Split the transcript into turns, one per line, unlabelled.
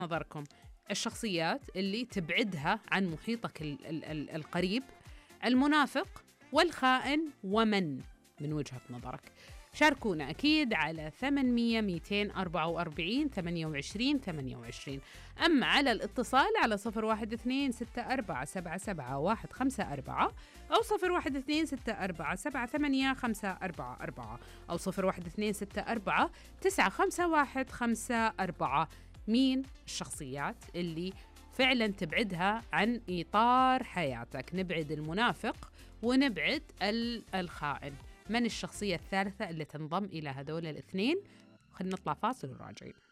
نظركم الشخصيات اللي تبعدها عن محيطك القريب، المنافق والخائن، ومن من وجهة نظرك؟ شاركونا أكيد على 800 244 28 28. أما على الاتصال على 012 64 77 154 أو 012 64 78 544 أو 012 64 951 54. مين الشخصيات اللي فعلا تبعدها عن إطار حياتك؟ نبعد المنافق ونبعد الخائن. من الشخصية الثالثة اللي تنضم إلى هذول الاثنين؟ خلينا نطلع فاصل وراجعين.